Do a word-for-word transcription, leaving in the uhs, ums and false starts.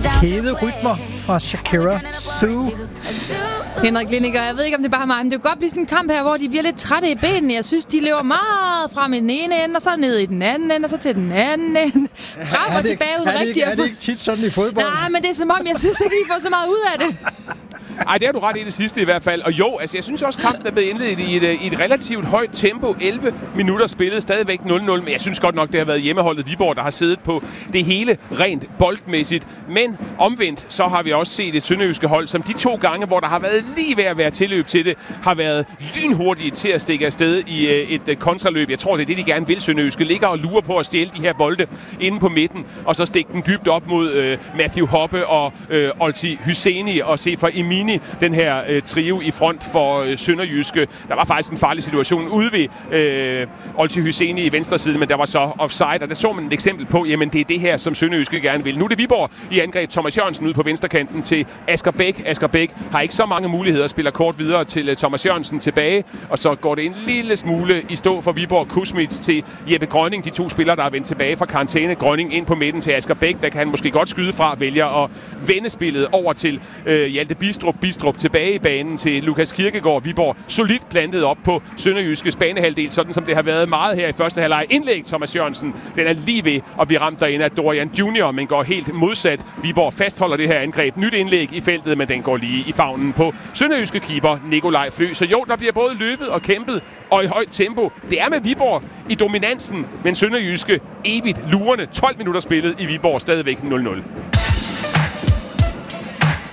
Hede rytmer fra Shakira. Zoo. Henrik Lindiger, jeg ved ikke, om det er bare mig, men det kan godt blive sådan en kamp her, hvor de bliver lidt trætte i benene. Jeg synes, de løber meget frem i den ene ende, og så ned i den anden ende, og så til den anden ende. Frem og det, tilbage ud er det, rigtig. ikke, er det ikke tit sådan i fodbold? Nej, men det er som om, jeg synes ikke, I får så meget ud af det. Ej, det har du ret i det sidste i hvert fald. Og jo, altså jeg synes også, kampen er blevet indledt i et, i et relativt højt tempo. elleve minutter spillet, stadigvæk nul nul. Men jeg synes godt nok, det har været hjemmeholdet Viborg, der har siddet på det hele rent boldmæssigt. Men omvendt, så har vi også set et sønderjyske hold, som de to gange, hvor der har været lige ved at være tilløb til det, har været lynhurtige til at stikke afsted i et kontraløb. Jeg tror, det er det, de gerne vil, sønderjyske. Ligger og lurer på at stjæle de her bolde inde på midten, og så stikke den dybt op mod øh, Matthew Hoppe og øh, Olti Hyseni og se for Emini, den her øh, trio i front for øh, sønderjyske. Der var faktisk en farlig situation ude ved øh, Olti Hyseni i venstre side, men der var så offside, og der så man et eksempel på, jamen det er det her, som sønderjyske gerne vil. Nu er det Viborg i angreb. Thomas Jørgensen ude på venstrekanten til Asger Bæk. Asger Bæk har ikke så mange muligheder, spiller kort videre til uh, Thomas Jørgensen tilbage, og så går det en lille smule i stå for Viborg. Kusmits til Jeppe Grønning, de to spillere, der er vendt tilbage fra karantæne. Grønning ind på midten til Asger Bæk, der kan han måske godt skyde fra, vælger at vende spillet over til uh, Hjalte Bistrup. Bistrup tilbage i banen til Lukas Kirkegaard. Viborg solidt plantet op på sønderjyskes banehalvdel, sådan som det har været meget her i første halvleg. Indlæg Thomas Jørgensen, den er lige ved at blive ramt derinde af Dorian Junior, men går helt modsat. Viborg fastholder det her angreb. Nyt indlæg i feltet, men den går lige i favnen på sønderjyske keeper Nikolaj Flø. Så jo, der bliver både løbet og kæmpet og i højt tempo. Det er med Viborg i dominansen, men sønderjyske evigt lurende. tolv minutter spillet i Viborg, stadigvæk nul nul.